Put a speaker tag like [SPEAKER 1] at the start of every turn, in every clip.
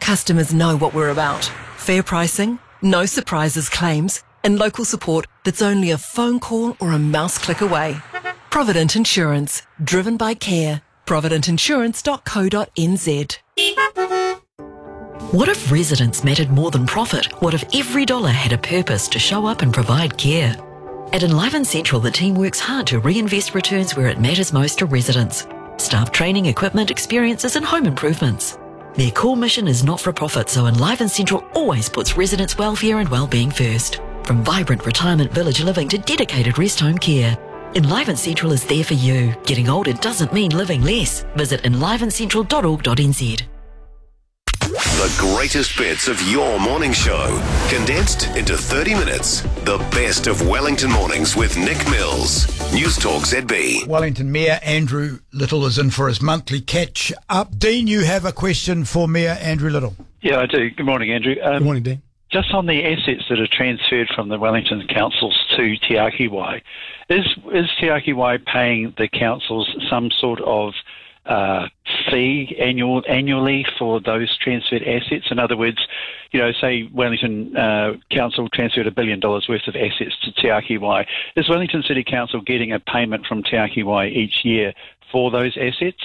[SPEAKER 1] customers know what we're about. Fair pricing, no surprises claims, and local support that's only a phone call or a mouse click away. Provident Insurance, driven by care. providentinsurance.co.nz. What if residents mattered more than profit? What if every dollar had a purpose to show up and provide care? At Enliven Central, the team works hard to reinvest returns where it matters most to residents. Staff training, equipment, experiences and home improvements. Their core mission is not-for-profit, so Enliven Central always puts residents' welfare and well-being first. From vibrant retirement village living to dedicated rest home care. Enliven Central is there for you. Getting older doesn't mean living less. Visit enlivencentral.org.nz.
[SPEAKER 2] The greatest bits of your morning show, condensed into 30 minutes. The best of Wellington mornings with Nick Mills. News Talk ZB.
[SPEAKER 3] Wellington Mayor Andrew Little is in for his monthly catch up. Dean, you have a question for Mayor Andrew Little.
[SPEAKER 4] Yeah, I do. Good morning, Andrew.
[SPEAKER 5] Good morning, Dean.
[SPEAKER 4] Just on the assets that are transferred from the Wellington councils to Te Aki Wai, is Te Aki Wai paying the councils some sort of fee annually for those transferred assets? In other words, say Wellington Council transferred $1 billion worth of assets to Te Aki Wai. Is Wellington City Council getting a payment from Te Aki Wai each year for those assets?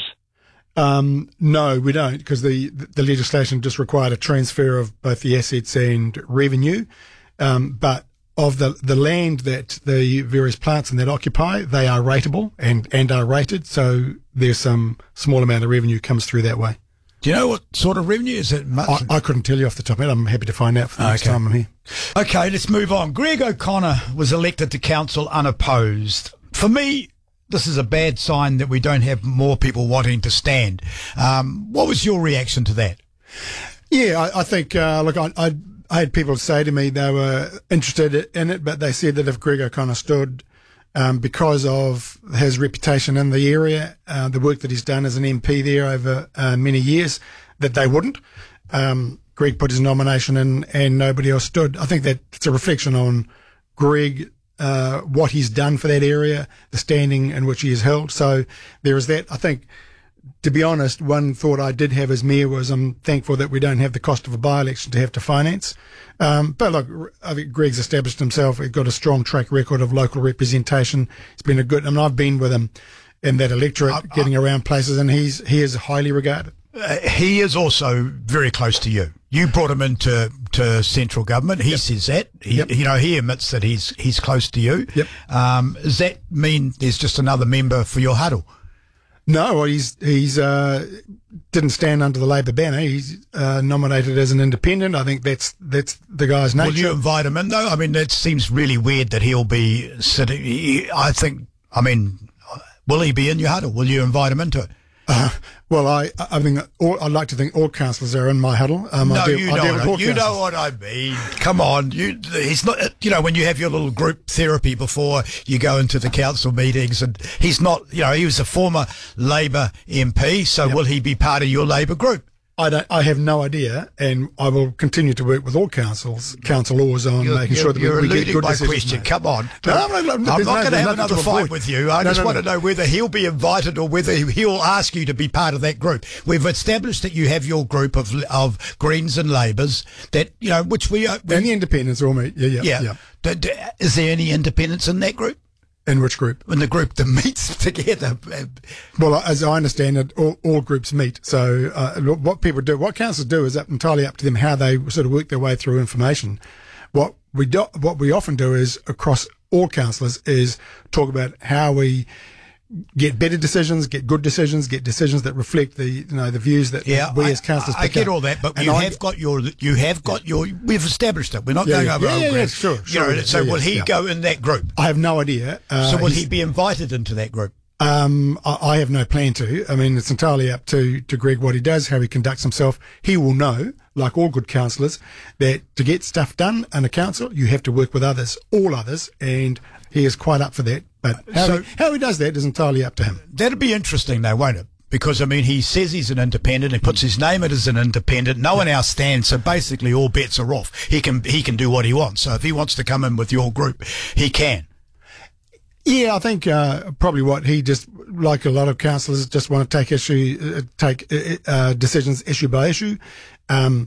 [SPEAKER 5] No, we don't, because the legislation just required a transfer of both the assets and revenue. But of the land that the various plants in that occupy, they are rateable and are rated. So there's some small amount of revenue comes through that way.
[SPEAKER 3] Do you know what sort of revenue? Is it much?
[SPEAKER 5] I couldn't tell you off the top of my head. I'm happy to find out for the next time I'm here.
[SPEAKER 3] Okay, let's move on. Greg O'Connor was elected to council unopposed. For me, this is a bad sign that we don't have more people wanting to stand. What was your reaction to that?
[SPEAKER 5] Yeah, I think, look, I had people say to me they were interested in it, but they said that if Greg O'Connor stood, because of his reputation in the area, the work that he's done as an MP there over many years, that they wouldn't. Greg put his nomination in and nobody else stood. I think that it's a reflection on Greg, what he's done for that area, the standing in which he is held. So there is that. I think, to be honest, one thought I did have as mayor was I'm thankful that we don't have the cost of a by-election to have to finance. But look, I think Greg's established himself. He's got a strong track record of local representation. It's been I've been with him in that electorate, getting around places, and he is highly regarded.
[SPEAKER 3] He is also very close to you. You brought him into central government. He says that. He admits that he's close to you.
[SPEAKER 5] Yep.
[SPEAKER 3] Does that mean there's just another member for your huddle?
[SPEAKER 5] No, well, he's didn't stand under the Labor banner. He's nominated as an independent. I think that's the guy's nature.
[SPEAKER 3] Will you invite him in, though? I mean, that seems really weird that he'll be sitting. Will he be in your huddle? Will you invite him into it?
[SPEAKER 5] Well, I think I'd like to think all councillors are in my huddle.
[SPEAKER 3] You know what I mean. Come on, he's not. When you have your little group therapy before you go into the council meetings, and he's not. He was a former Labor MP, so will he be part of your Labor group?
[SPEAKER 5] I have no idea, and I will continue to work with all councillors on making sure that we get good decisions.
[SPEAKER 3] Question. Come on. I'm not going to have another fight with you. I just want to know whether he'll be invited or whether he'll ask you to be part of that group. We've established that you have your group of Greens and Labours that, which we and
[SPEAKER 5] the independents all meet. Yeah.
[SPEAKER 3] Is there any independents in that group?
[SPEAKER 5] In which group?
[SPEAKER 3] In the group that meets together.
[SPEAKER 5] Well, as I understand it, all groups meet. So what councillors do is entirely up to them how they sort of work their way through information. What we often do is across all councillors is talk about how we get better decisions, get good decisions, get decisions that reflect the views that we as councillors pick up.
[SPEAKER 3] I get all that, but we've established it. We're not going over old ground.
[SPEAKER 5] Sure.
[SPEAKER 3] So will he go in that group?
[SPEAKER 5] I have no idea.
[SPEAKER 3] So will he be invited into that group?
[SPEAKER 5] I have no plan to. I mean, it's entirely up to Greg what he does, how he conducts himself. He will know, like all good councillors, that to get stuff done in a council, you have to work with all others, and he is quite up for that. But how he does that is entirely up to him.
[SPEAKER 3] That'll be interesting, though, won't it? Because, he says he's an independent. He puts his name in as an independent. No one else stands, so basically all bets are off. He can do what he wants. So if he wants to come in with your group, he can.
[SPEAKER 5] Yeah, I think probably what he just, like a lot of councillors, just want to take decisions issue by issue.